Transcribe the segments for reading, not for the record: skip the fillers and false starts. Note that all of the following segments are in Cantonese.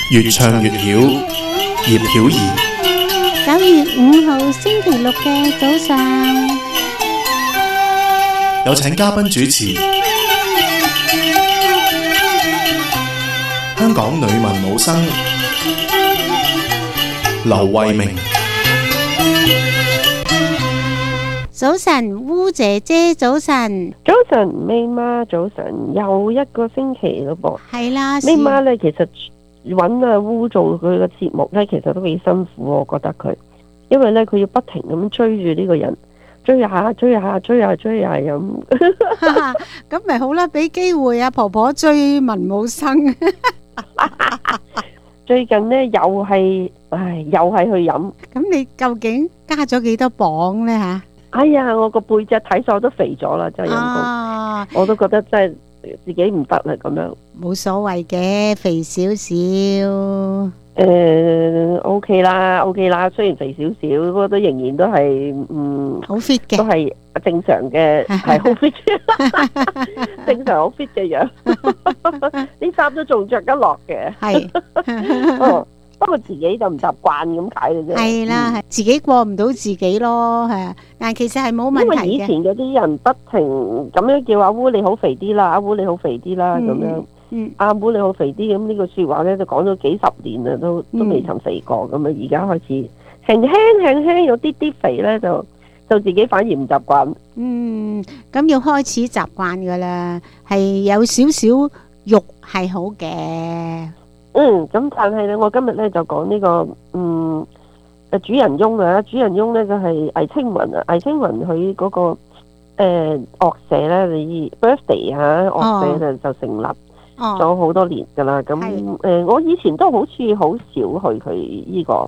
越唱越曉，葉曉儀。 9月5號星期六嘅早上， 有請嘉賓主持，香港女文武生劉慧明。 早晨，烏姐姐，早晨， 早晨，咪媽，早晨，又一個星期咯噃。 係啦， 咪媽咧，其實揾阿烏做佢嘅節目咧，其實都幾辛苦，我覺得佢，因為咧佢要不停咁追住呢個人，追下咁。 咁咪好啦，俾機會阿婆婆追文武生。 最近咧又係去飲。 咁你究竟加咗幾多磅咧吓？ 哎呀，我個背脊睇數都肥咗啦，真係陰公，我都覺得真係自己唔得啦咁樣。 冇所謂嘅，肥少少。 OK 啦，雖然肥少少，不過都仍然都係好 fit 嘅， 都係正常嘅，係好 fit 嘅，正常好 fit 嘅樣。啲衫都仲着得落嘅，係。不過自己就唔習慣咁解嘅啫。係啦，係自己過唔到自己咯，係啊。但其實係冇問題嘅。 因為以前嗰啲人不停咁樣叫阿烏你好肥啲啦，阿烏你好肥啲啦咁樣。阿烏你好肥啲，咁呢個說話咧就講咗幾十年啦，都未曾肥過咁啊。而家開始輕輕有啲啲肥咧，就自己反而唔習慣。 咁要開始習慣噶啦，係有少少肉係好嘅。 咁但係咧，我今日咧就講呢個主人翁啊，主人翁咧就係魏青雲啊，魏青雲佢嗰個樂社咧，你 birthday 樂社就成立咗好多年噶啦。咁我以前都好似好少去佢呢個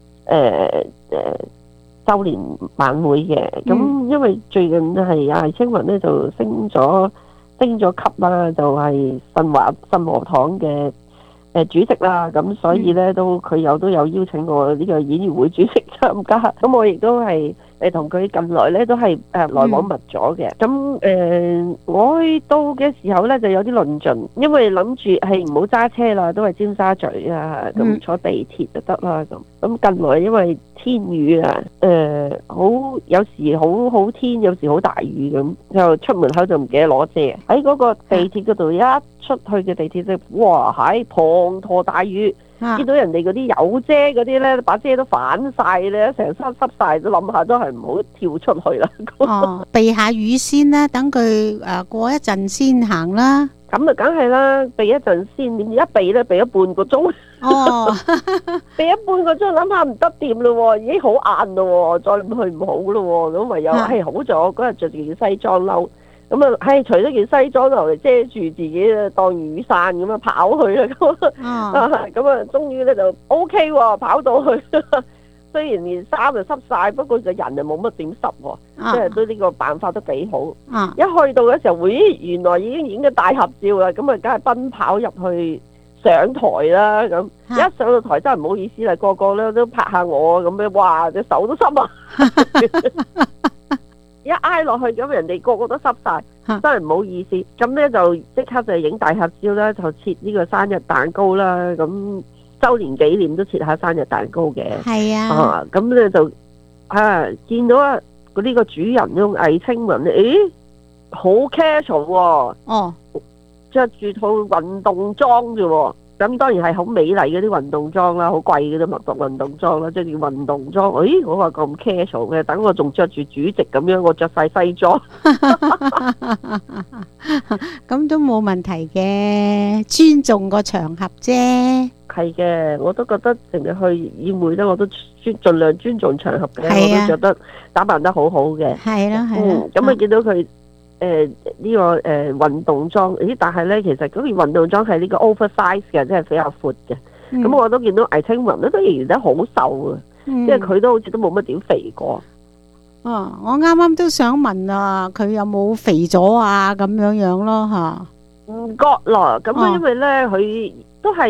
周年晚會嘅。咁因為最近係魏青雲咧就升咗級啦，就係信和堂嘅主席啦，咁所以咧都有邀請我呢個演藝會主席參加，咁我亦都係同佢近來咧都係來往密咗嘅。咁我去到嘅時候咧就有啲論盡，因為諗住係唔好揸車啦，都係尖沙咀啊，咁坐地鐵就得啦咁。咁近來因為天雨啊，有時好天，有時好大雨咁，就出門口就唔記得攞遮，喺嗰個地鐵嗰度一出去嘅地鐵咧，哇喺滂沱大雨，見到人哋嗰啲有遮嗰啲咧，把遮都反晒咧，成身濕晒，都諗下都係唔好跳出去啦。 避下雨先啦，等佢過一陣先行啦。 咁啊，梗係啦，避一陣先，點知一避咧，避咗半個鐘。避咗半個鐘，諗下唔得掂咯，已經好晏咯，再唔去唔好咯，咁唯有好咗。我嗰日着住件西裝褸，咁啊，除咗件西裝褸嚟遮住自己當雨傘咁啊，跑去啦。咁啊，終於咧就 OK 喎，跑到去。雖然件衫就濕晒，不過個人就冇乜點濕喎，即係都呢個辦法都幾好。一去到嘅時候，原來已經影咗大合照啦，咁啊，梗係奔跑入去上台啦。咁一上到台真係唔好意思啦，個個咧都拍下我咁樣，哇！隻手都濕啊！一挨落去咁，人哋個個都濕晒，真係唔好意思。咁咧就即刻就影大合照啦，就切呢個生日蛋糕啦。咁周年紀念都切下生日蛋糕嘅。係啊。咁咧就見到呢個主人翁魏青雲，好 casual 喎。着住套運動裝啫喎。咁當然係好美麗嗰啲運動裝啦，好貴嗰啲麥當運動裝啦，即係叫運動裝。我話咁 casual 嘅，等我仲着住主席咁樣，我着晒西裝， 咁都冇問題嘅，尊重個場合啫。 係嘅，我都覺得成日去宴會咧，我都盡量尊重場合嘅，我都覺得打扮得好好嘅。係咯，係咯。咁啊，見到佢。呢個運動裝，但係咧其實嗰件運動裝係呢個 oversize 嘅，即係比較闊嘅。咁我都見到魏青雲咧都仍然都好瘦啊，即係佢都好似都冇乜點肥過。 我啱啱都想問啊，佢有冇肥咗啊？咁樣咯吓？ 唔覺咯，咁因為咧佢都係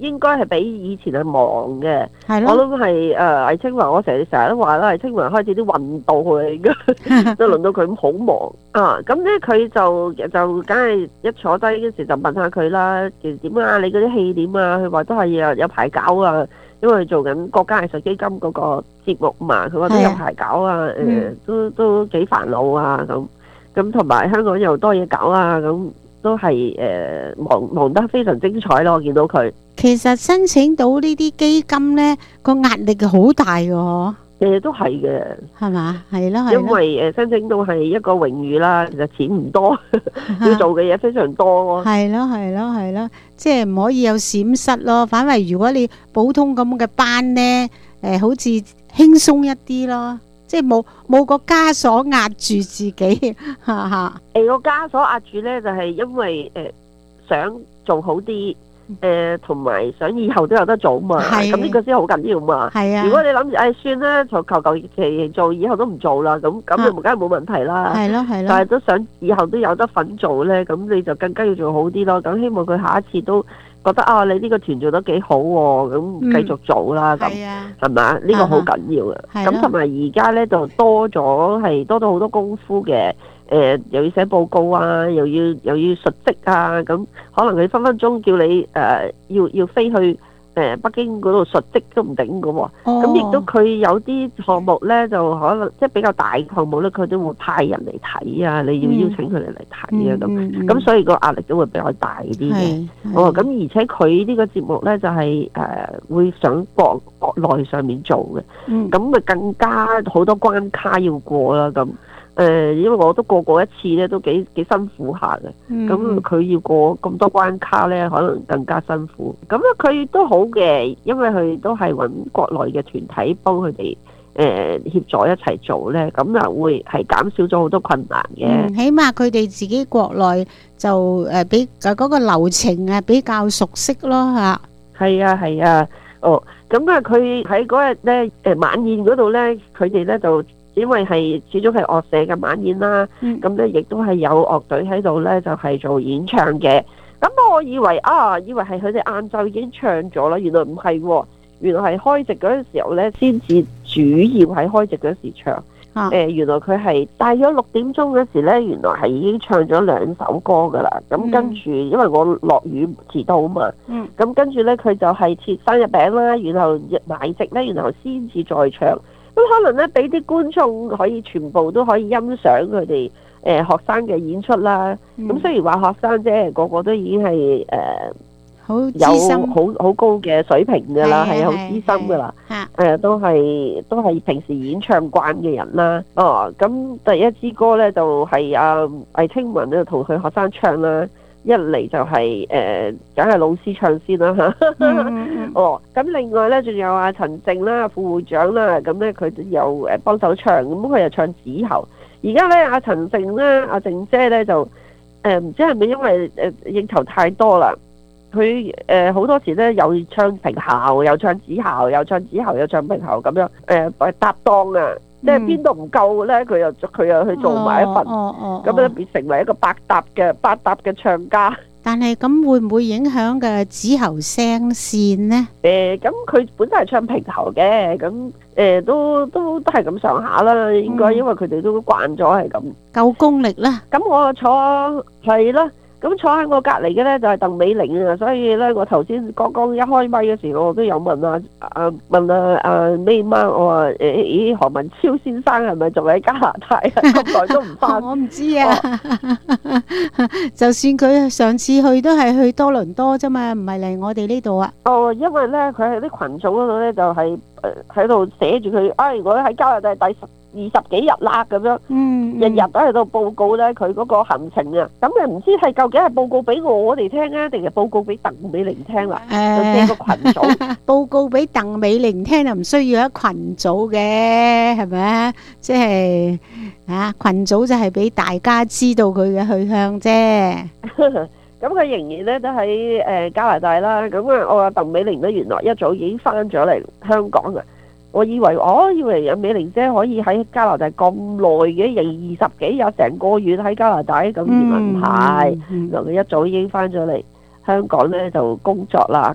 應該係比以前係忙嘅。 係我咯， 諗係魏清華，我成日都話啦，魏清華開始啲運道嚟嘅，都輪到佢好忙啊！咁咧佢就梗係一坐低嗰時就問下佢啦，點啊？你嗰啲戲點啊？佢話都係有排搞啊，因為做緊國家藝術基金嗰個節目嘛，佢話都有排搞啊，都幾煩惱啊咁同埋香港又多嘢搞啊，咁都係忙得非常精彩咯，我見到佢。 其實申請到呢啲基金咧，個壓力好大嘅嗬， 都係嘅， 係嘛？係咯，係因咯， 為申請到係一個榮譽啦，其實錢唔多，要做嘅嘢非常多咯。 係咯，係咯，係咯，即係唔可以有閃失咯。反為如果你普通咁嘅班咧，好似輕鬆一啲咯，即係冇個枷鎖壓住自己，哈哈。 個枷鎖壓住咧，就係因為想做好啲。同埋想以後都有得做嘛，咁呢個先好緊要嘛。 係啊， 如果你諗住算啦，求其做，以後都唔做啦，咁就梗係冇問題啦。 係咯，係咯。 但係都想以後都有得份做咧，咁你就更加要做好啲咯。咁希望佢下一次都覺得你呢個團做得幾好喎，咁繼續做啦。咁係咪？呢個好緊要嘅。咁同埋而家咧就多咗好多功夫嘅。又要寫報告啊，又要述職啊，咁可能佢分分鐘叫你要飛去北京嗰度述職都唔定㗎喎。咁亦都佢有啲項目咧，就可能即係比較大嘅項目咧，佢都會派人嚟睇啊，你要邀請佢哋嚟睇啊，咁所以個壓力都會比較大啲嘅。咁而且佢呢個節目咧就係會上國內上面做嘅，咁咪更加好多關卡要過啦咁。因為我都過一次咧，都幾辛苦下嘅。咁佢要過咁多關卡咧，可能更加辛苦。咁佢都好嘅，因為佢都係揾國內嘅團體幫佢哋協助一齊做咧，咁啊會係減少咗好多困難嘅。 起碼佢哋自己國內就比嗰個流程比較熟悉咯嚇。係啊， 係啊，咁啊佢喺嗰日咧晚宴嗰度咧，佢哋咧就。因為係始終係樂社嘅晚宴啦，咁咧亦都係有樂隊喺度咧，就係做演唱嘅。咁我以為係佢哋晏晝已經唱咗啦，原來唔係喎，原來係開席嗰陣時候咧，先至主要喺開席嗰時唱。原來佢係大約6點鐘嗰時咧，原來係已經唱咗2首歌噶啦。咁跟住，因為我落雨遲到啊嘛，咁跟住咧佢就係切生日餅啦，然後買席咧，然後先至再唱。咁可能咧，俾啲觀眾可以全部都可以欣賞佢哋學生嘅演出啦。咁雖然話學生啫，個個都已經係好資深， 有好高嘅水平㗎啦，係好資深㗎啦。都係平時演唱慣嘅人啦。咁第一支歌咧就係魏清文咧同佢學生唱啦。一嚟就係梗係老師唱先啦嚇。咁另外咧仲有陳靜啦，副會長啦，咁咧佢都有幫手唱，咁佢又唱子喉。而家咧陳靜咧，靜姐咧就唔知係咪因為應酬太多啦，佢好多時咧又唱平喉，又唱子喉，又唱子喉，又唱平喉咁樣搭檔啊。即係邊度唔夠咧，佢又去做埋一份，咁咧變成為一個百搭嘅唱家。 但係咁會唔會影響嘅子喉聲線呢？ 咁佢本身係唱平喉嘅，咁都係咁上下啦，應該因為佢哋都慣咗係咁， 夠功力啦。 咁我係啦。咁坐喺我隔離嘅咧就係鄧美玲啊，所以咧我頭先剛一開咪嘅時候，我都有問咩媽，我話何文超先生係咪仲喺加拿大啊？咁耐都唔翻。 我唔知啊，就算佢上次去都係去多倫多啫嘛，唔係嚟我哋呢度啊。 因為咧佢喺啲群組嗰度咧就係喺度寫住佢，我喺加拿大第20幾日啦咁樣，日日都喺度報告咧佢嗰個行程啊。咁唔知係究竟係報告俾我哋聽啊，定係報告俾鄧美玲聽啦？就寫個群組報告俾鄧美玲聽就唔需要喺群組嘅，係咪啊？即係群組就係俾大家知道佢嘅去向啫。 咁佢仍然咧都喺加拿大啦。咁我話鄧美玲咧原來一早已經翻咗嚟香港啊。我以為有美玲姐可以喺加拿大咁耐嘅，20幾日成個月喺加拿大，咁原來唔係，佢一早已經翻咗嚟香港咧就工作啦咁。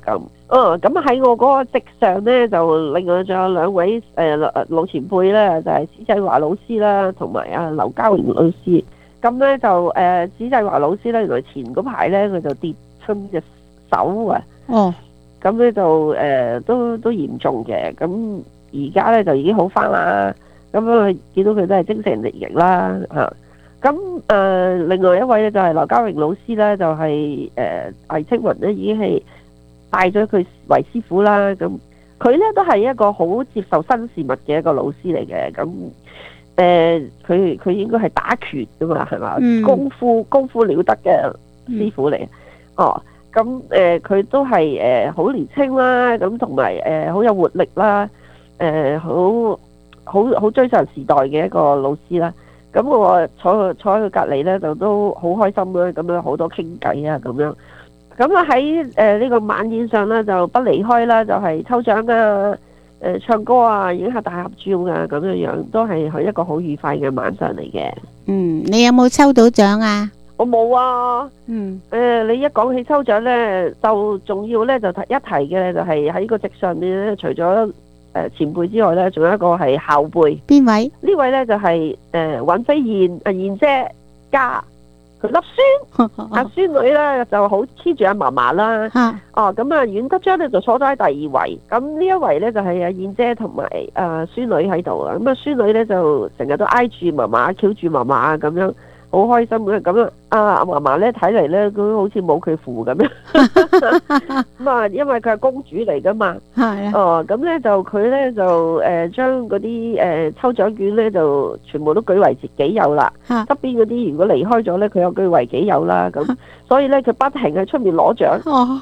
咁喺我嗰個席上咧，就另外仲有兩位老前輩咧，就係史濟華老師啦，同埋啊劉嘉榮老師。咁咧就史濟華老師咧，原來前嗰排咧佢就跌親隻手啊。 哦。 咁咧就都嚴重嘅。咁而家咧就已經好翻啦。咁佢見到佢都係精神奕奕啦嚇。咁另外一位咧就係劉嘉榮老師咧，就係魏青雲咧已經係拜咗佢為師傅啦。咁佢咧都係一個好接受新事物嘅一個老師嚟嘅。咁佢應該係打拳噶嘛，係嘛？功夫了得嘅師傅嚟。咁佢都係好年青啦，咁同埋好有活力啦，好追上時代嘅一個老師啦。咁我坐喺佢隔離咧，就都好開心啦。咁樣好多傾偈啊，咁樣。咁啊喺呢個晚宴上咧，就不離開啦，就係抽獎啊、唱歌啊、影下大合照啊，咁樣都係一個好愉快嘅晚上嚟嘅。 你有冇抽到獎啊？ 我冇啊。你一講起抽獎咧，就仲要咧就一提嘅就係喺個席上面咧，除咗前輩之外咧，仲有一個係後輩。邊位？呢位咧就係尹飛燕燕姐家佢粒孫阿孫女咧就好黐住阿嫲嫲啦。咁啊阮德章咧就坐咗喺第二位。咁呢一位咧就係阿燕姐同埋孫女喺度啊。咁啊孫女咧就成日都挨住嫲嫲，翹住嫲嫲啊咁樣。好開心嘅。咁阿嫲嫲咧睇嚟咧，佢好似冇佢符咁樣。咁啊，因為佢係公主嚟噶嘛。係啊。咁咧就佢咧就將嗰啲抽獎券咧就全部都據為自己有啦。側邊嗰啲如果離開咗咧，佢又據為己有啦。咁所以咧佢不停喺出面攞獎。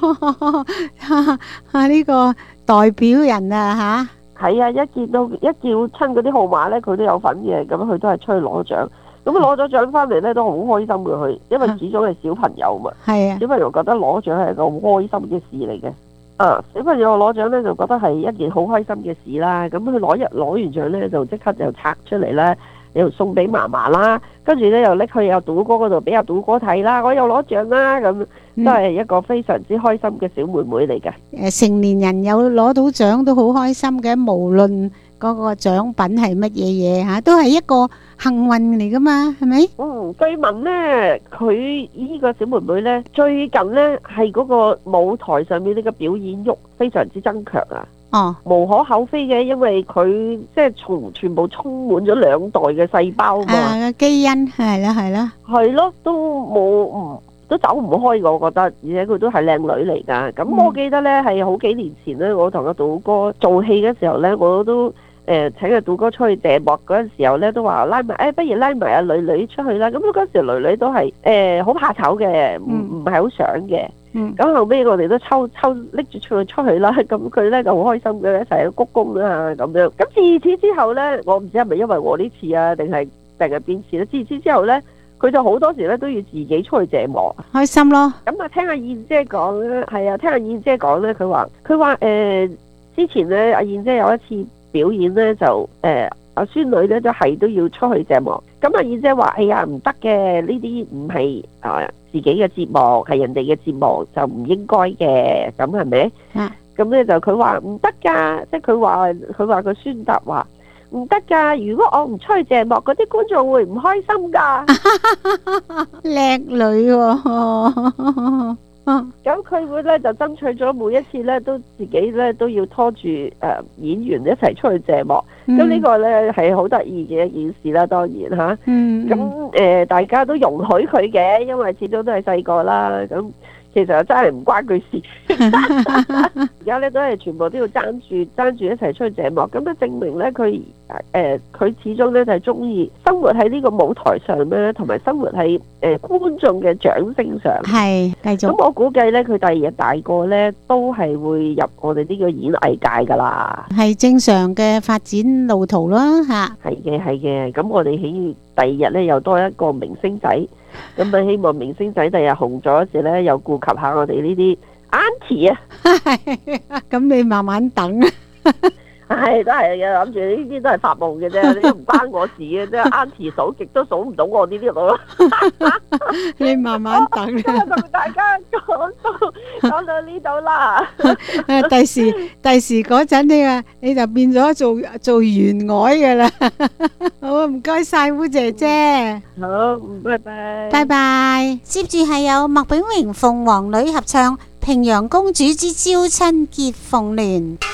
呢個代表人啊吓。 係啊，一叫親嗰啲號碼咧，佢都有份嘅。咁佢都係出去攞獎。咁攞咗獎翻嚟咧，都好開心嘅佢，因為始終係小朋友嘛。係啊，小朋友覺得攞獎係一個好開心嘅事嚟嘅。小朋友攞獎咧就覺得係一件好開心嘅事啦。咁佢攞完獎咧，就即刻就拆出嚟啦，又送俾嫲嫲啦，跟住咧又拎去阿杜哥嗰度俾阿杜哥睇啦，我又攞獎啦，咁都係一個非常之開心嘅小妹妹嚟嘅。 成年人有攞到獎都好開心嘅，無論嗰個獎品係乜嘢嘢吓，都係一個幸運嚟噶嘛，係咪？ 據聞咧，佢呢個小妹妹咧，最近咧係嗰個舞台上面呢個表演欲非常之增強啊！無可厚非嘅，因為佢即係全部充滿咗2代嘅細胞嘛。 基因係啦， 係咯，都走唔開嘅，我覺得，而且佢都係靚女嚟噶。咁我記得咧，係好幾年前咧，我同阿杜哥做戲嘅時候咧，我都請阿杜哥出去謝幕嗰陣時候咧，都話拉埋，不如拉埋阿女女出去啦。咁嗰時女女都係好怕醜嘅，唔係好想嘅。咁後尾我哋都抽拎住出去啦。咁佢咧就好開心嘅，一齊去鞠躬啦咁樣。咁自此之後咧，我唔知係咪因為我呢次啊，定係邊次咧？自此之後咧，佢就好多時咧都要自己出去謝幕，開心咯。咁啊，聽阿燕姐講咧，係啊，聽阿燕姐講咧，佢話之前咧，阿燕姐有一次表演咧，就阿孫女咧都要出去謝幕。咁阿燕姐話：哎呀，唔得嘅，呢啲唔係自己嘅節目，係人哋嘅節目，就唔應該嘅。咁係咪？咁咧就佢話唔得㗎，即係佢話佢孫達話。唔得噶！如果我唔出去謝幕，嗰啲觀眾會唔開心噶。 叻女喎！ 咁佢會咧就爭取咗每一次咧都自己咧都要拖住演員一齊出去謝幕。咁呢個咧係好得意嘅一件事啦，當然吓。咁大家都容許佢嘅，因為始終都係細個啦。咁其實真係唔關佢事。而家咧都係全部都要爭住一齊出去謝幕，咁啊證明咧佢始終咧就係中意生活喺呢個舞台上咧，同埋生活喺觀眾嘅掌聲上。係繼續。咁我估計咧，佢第2日大個咧都係會入我哋呢個演藝界噶啦。係正常嘅發展路途啦，吓。係嘅。咁我哋喺第2日咧又多一個明星仔。咁啊，希望明星仔第日紅咗時咧，又顧及下我哋呢啲 auntie 啊。咁你慢慢等。 係都係嘅，諗住呢啲都係發夢嘅啫，呢啲唔關我事嘅啫。Auntie 數極都數唔到我呢啲咯。 你慢慢等今日同大家講到呢度啦。 第時嗰陣你就變咗做員外噶啦。好，唔該晒烏姐姐， 好，拜拜。 拜拜。接住係有麥炳榮鳳凰女合唱《平陽公主之招親結鳳聯》。